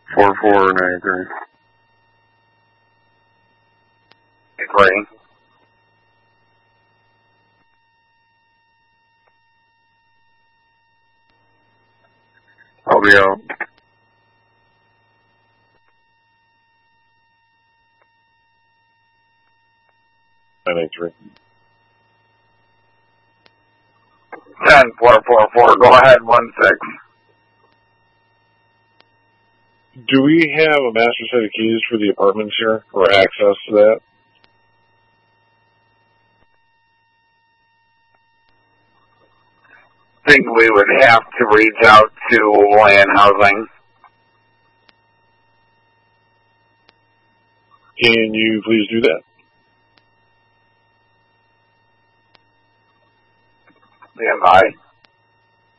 4493. Ready. I'll be out. .93. 10444, go ahead, 16. Do we have a master set of keys for the apartments here, or access to that? I think we would have to reach out to land housing. Can you please do that? Stand by.